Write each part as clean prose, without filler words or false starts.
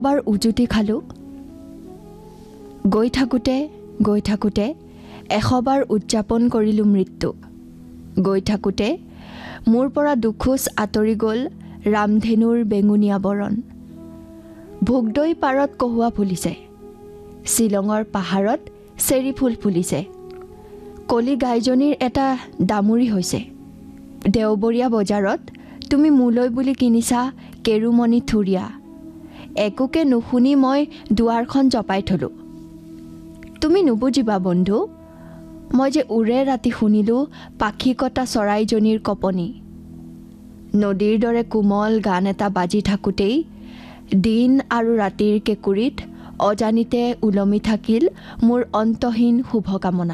বাৰ উজুতি খালোঁ। গৈ থাকোঁতে 100 বাৰ উদযাপন কৰিলোঁ মৃত্যু। গৈ থাকোঁতে মোৰ পৰা দুখোজ আঁতৰি গ'ল ৰামধেনুৰ বেঙুনীয়া বৰণ। ভোগদৈ পাৰত কহুৱা ফুলিছে, শ্বিলঙৰ পাহাৰত চেৰি ফুল ফুলিছে। কলি গাইজনীৰ এটা দামুৰি হৈছে। দেওবৰীয়া বজাৰত তুমি মোলৈ বুলি কিনিছা কেৰুমণি থুৰীয়া। একোকে নুশুনি মই দুৱাৰখন জপাই থলোঁ। তুমি নুবুজিবা বন্ধু, মই যে উৰে ৰাতি শুনিলোঁ পাখি কটা চৰাইজনীৰ কপনি। নদীৰ দৰে কোমল গান এটা বাজি থাকোঁতেই দিন আৰু ৰাতিৰ কেঁকুৰিত অজানিতে ওলমি থাকিল মোৰ অন্তহীন শুভকামনা।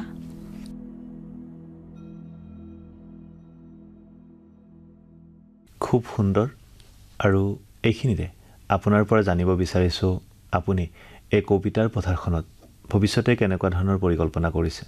খুব সুন্দৰ। আৰু এইখিনিতে আপোনাৰ পৰা জানিব বিচাৰিছোঁ, আপুনি এই কবিতাৰ পথাৰখনত ভৱিষ্যতে কেনেকুৱা ধৰণৰ পৰিকল্পনা কৰিছে?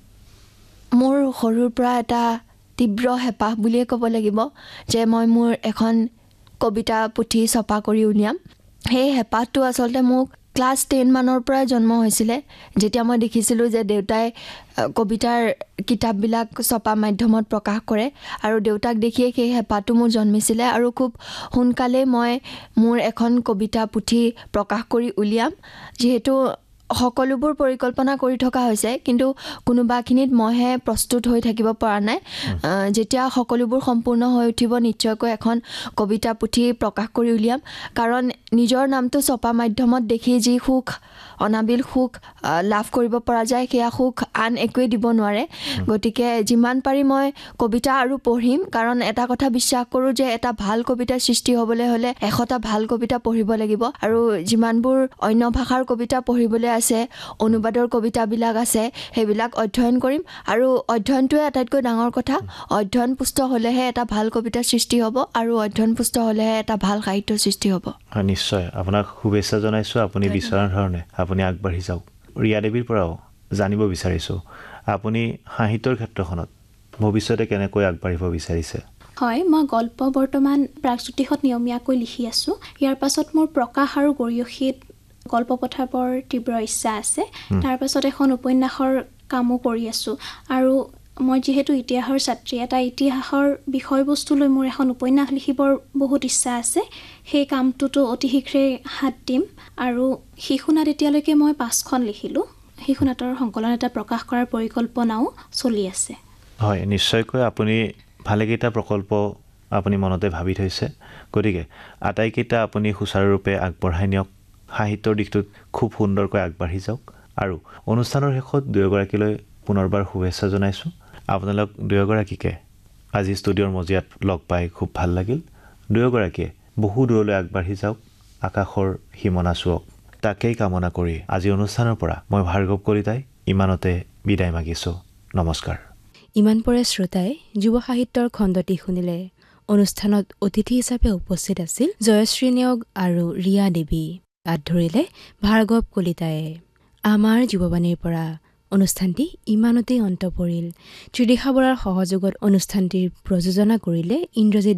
মোৰ সৰুৰ পৰা এটা তীব্ৰ হেঁপাহ বুলিয়ে ক'ব লাগিব যে মই মোৰ এখন কবিতা পুথি ছপা কৰি উলিয়াম। সেই হেঁপাহটো আচলতে মোক ক্লাছ 10 মানৰ পৰাই জন্ম হৈছিলে, যেতিয়া মই দেখিছিলোঁ যে দেউতাই কবিতাৰ কিতাপবিলাক ছপা মাধ্যমত প্ৰকাশ কৰে, আৰু দেউতাক দেখিয়ে সেই হেঁপাহটো মোৰ জন্মিছিলে। আৰু খুব সোনকালেই মই মোৰ এখন কবিতা পুথি প্ৰকাশ কৰি উলিয়াম। যিহেতু সকলোবোৰ পৰিকল্পনা কৰি থকা হৈছে, কিন্তু কোনোবাখিনিত মইহে প্ৰস্তুত হৈ থাকিব পৰা নাই। যেতিয়া সকলোবোৰ সম্পূৰ্ণ হৈ উঠিব নিশ্চয়কৈ এখন কবিতা পুথি প্ৰকাশ কৰি উলিয়াম। কাৰণ নিজৰ নামটো ছপা মাধ্যমত দেখি যি সুখ, অনাবিল সুখ লাভ কৰিব পৰা যায়, সেয়া সুখ আন একোৱেই দিব নোৱাৰে। গতিকে যিমান পাৰি মই কবিতা আৰু পঢ়িম, কাৰণ এটা কথা বিশ্বাস কৰোঁ যে এটা ভাল কবিতাৰ সৃষ্টি হ'বলৈ হ'লে 100টা ভাল কবিতা পঢ়িব লাগিব। আৰু যিমানবোৰ অন্য ভাষাৰ কবিতা পঢ়িবলৈ আছে, অনুবাদৰ কবিতাবিলাক আছে, সেইবিলাক অধ্যয়ন কৰিম। আৰু অধ্যয়নটোৱে আটাইতকৈ ডাঙৰ কথা। অধ্যয়ন পুষ্ট হ'লেহে এটা ভাল কবিতাৰ সৃষ্টি হ'ব, আৰু অধ্যয়ন পুষ্ট হ'লেহে এটা ভাল সাহিত্যৰ সৃষ্টি হ'ব। হয়, নিশ্চয়। আপোনাক শুভেচ্ছা জনাইছোঁ। আপুনি বিচৰা ধৰণে আপুনি আগবাঢ়ি যাওক। ৰিয়া দেৱীৰ পৰাও জানিব বিচাৰিছোঁ, আপুনি সাহিত্যৰ ক্ষেত্ৰখনত ভৱিষ্যতে কেনেকৈ আগবাঢ়িব বিচাৰিছে? হয়, মই গল্প বৰ্তমান প্ৰাগজ্যোতিষত নিয়মীয়াকৈ লিখি আছোঁ। ইয়াৰ পাছত মোৰ প্ৰকাশ আৰু গৰীয়সীত গল্প পঠাৰ বৰ তীব্ৰ ইচ্ছা আছে। তাৰ পাছত এখন উপন্যাসৰ কামো কৰি আছোঁ। আৰু মই যিহেতু ইতিহাসৰ ছাত্ৰী, এটা ইতিহাসৰ বিষয়বস্তু লৈ মোৰ এখন উপন্যাস লিখিবৰ বহুত ইচ্ছা আছে। সেই কামটোতো অতি শীঘ্ৰেই হাত দিম। আৰু শিশুনাট এতিয়ালৈকে মই 5খন লিখিলোঁ। শিশুনাটৰ সংকলন এটা প্ৰকাশ কৰাৰ পৰিকল্পনাও চলি আছে। হয়, নিশ্চয়কৈ আপুনি ভালেকেইটা প্ৰকল্প আপুনি মনতে ভাবি থৈছে। গতিকে আটাইকেইটা আপুনি সুচাৰুৰূপে আগবঢ়াই নিয়ক। সাহিত্যৰ দিশটোত খুব সুন্দৰকৈ আগবাঢ়ি যাওক। আৰু অনুষ্ঠানৰ শেষত দুয়োগৰাকীলৈ পুনৰবাৰ শুভেচ্ছা জনাইছোঁ। আপোনালোক দুয়োগৰাকীকে আজি ষ্টুডিঅ'ৰ মজিয়াত লগ পাই খুব ভাল লাগিল। দুয়োগৰাকীয়ে বহু দূৰলৈ আগবাঢ়ি যাওক, আকাশৰ সীমনা চুৱক, তাকেই কামনা কৰি আজি অনুষ্ঠানৰ পৰা মই ভাৰ্গৱ কলিতাই ইমানতে বিদায় মাগিছোঁ। নমস্কাৰ। ইমান পৰে শ্ৰোতাই যুৱ সাহিত্যৰ খণ্ডটি শুনিলে। অনুষ্ঠানত অতিথি হিচাপে উপস্থিত আছিল জয়শ্ৰী নেওগ আৰু ৰিয়া দেৱী। হাত ধৰিলে ভাৰ্গৱ কলিতায়ে। আমাৰ যুৱবাণীৰ পৰা অনুষ্ঠানটি ইমানতেই অন্ত পৰিল। ত্ৰিদিশা বৰাৰ সহযোগত অনুষ্ঠানটিৰ প্ৰযোজনা কৰিলে ইন্দ্ৰজিৎ